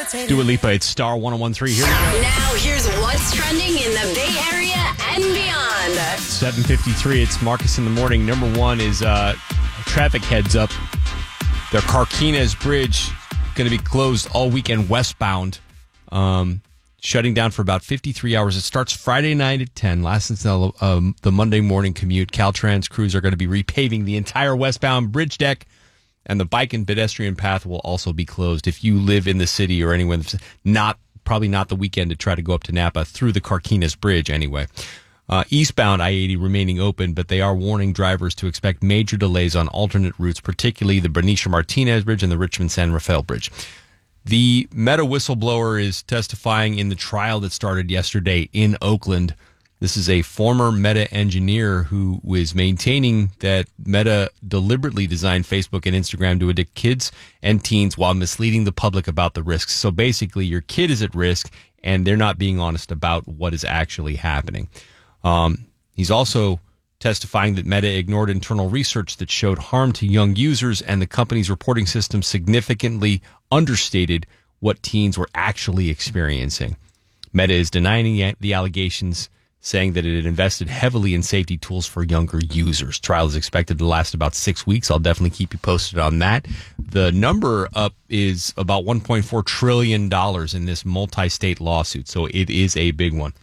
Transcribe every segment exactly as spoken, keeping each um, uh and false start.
Dua Lipa, it's Star ten thirteen here. Now here's what's trending in the Bay Area and beyond. seven fifty-three, it's Marcus in the morning. Number one is uh, traffic heads up. The Carquinez Bridge going to be closed all weekend westbound, um, shutting down for about fifty-three hours. It starts Friday night at ten, lasts until um, the Monday morning commute. Caltrans crews are going to be repaving the entire westbound bridge deck, and the bike and pedestrian path will also be closed. If you live in the city or anywhere, not probably not the weekend to try to go up to Napa through the Carquinez Bridge anyway. Uh, eastbound I eighty remaining open, but they are warning drivers to expect major delays on alternate routes, particularly the Benicio Martinez Bridge and the Richmond San Rafael Bridge. The Meta whistleblower is testifying in the trial that started yesterday in Oakland. This is a former Meta engineer who was maintaining that Meta deliberately designed Facebook and Instagram to addict kids and teens while misleading the public about the risks. So basically, your kid is at risk, and they're not being honest about what is actually happening. Um, he's also testifying that Meta ignored internal research that showed harm to young users, and the company's reporting system significantly understated what teens were actually experiencing. Meta is denying the allegations, saying that it had invested heavily in safety tools for younger users. Trial is expected to last about six weeks. I'll definitely keep you posted on that. The number up is about one point four trillion dollars in this multi-state lawsuit, so it is a big one.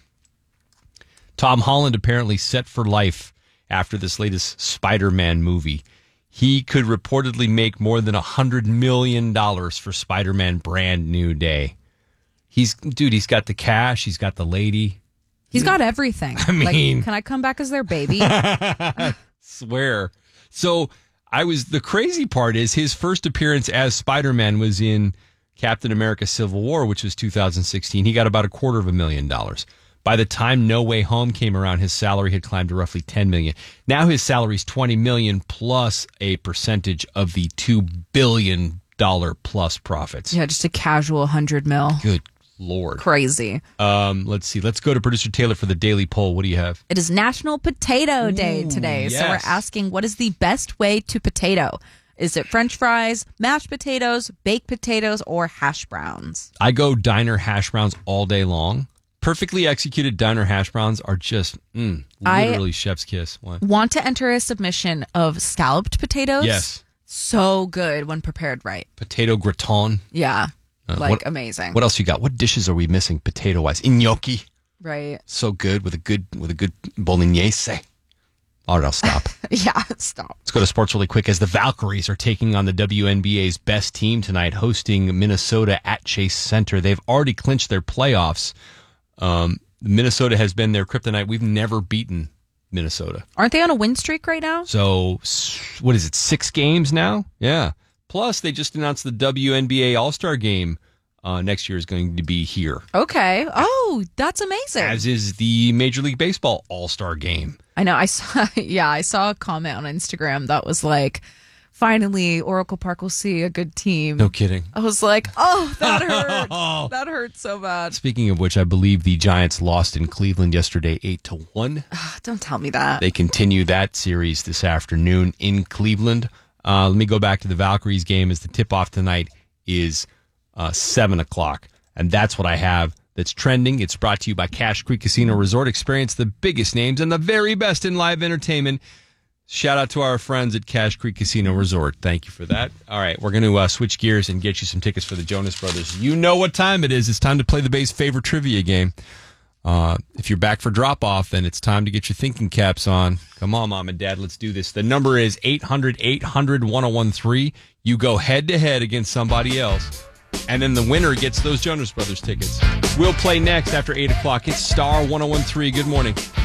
Tom Holland apparently set for life after this latest Spider-Man movie. He could reportedly make more than one hundred million dollars for Spider-Man Brand New Day. He's, dude, he's got the cash. He's got the lady. He's got everything. I mean, like, can I come back as their baby? Swear. So I was, the crazy part is his first appearance as Spider-Man was in Captain America Civil War, which was two thousand sixteen. He got about a quarter of a million dollars. By the time No Way Home came around, his salary had climbed to roughly ten million dollars. Now his salary is twenty million dollars plus a percentage of the two billion dollars plus profits. Yeah, just a casual one hundred mil. Good Lord. Crazy. Um, let's see. Let's go to producer Taylor for the daily poll. What do you have? It is National Potato Day Ooh, today. yes. So we're asking, what is the best way to potato? Is it French fries, mashed potatoes, baked potatoes, or hash browns? I go diner hash browns all day long. Perfectly executed diner hash browns are just mm, literally I chef's kiss. What? Want to enter a submission of scalloped potatoes? Yes. So good when prepared right. Potato gratin. Yeah. Uh, like what, amazing. What else you got? What dishes are we missing potato wise? Gnocchi. Right. So good with a good with a good bolognese. All right, I'll stop. Yeah, stop. Let's go to sports really quick as the Valkyries are taking on the W N B A's best team tonight, hosting Minnesota at Chase Center. They've already clinched their playoffs. Um, Minnesota has been their kryptonite. We've never beaten Minnesota. Aren't they on a win streak right now? So, what is it, six games now? Yeah. Plus, they just announced the W N B A All-Star Game uh, next year is going to be here. Okay. Oh, that's amazing. As is the Major League Baseball All-Star Game. I know. I saw, yeah, I saw a comment on Instagram that was like, finally, Oracle Park will see a good team. No kidding. I was like, oh, that hurt. That hurt so bad. Speaking of which, I believe the Giants lost in Cleveland yesterday eight to one. Don't tell me that. They continue that series this afternoon in Cleveland. Uh, let me go back to the Valkyries game as the tip-off tonight is uh, seven o'clock. And that's what I have that's trending. It's brought to you by Cache Creek Casino Resort. Experience the biggest names and the very best in live entertainment. Shout out to our friends at Cache Creek Casino Resort. Thank you for that. All right, we're going to uh, switch gears and get you some tickets for the Jonas Brothers. You know what time it is. It's time to play the Bay's favorite trivia game. Uh, if you're back for drop-off, then it's time to get your thinking caps on. Come on, Mom and Dad, let's do this. The number is eight hundred, eight hundred, ten thirteen. You go head-to-head against somebody else, and then the winner gets those Jonas Brothers tickets. We'll play next after eight o'clock. It's Star ten thirteen. Good morning.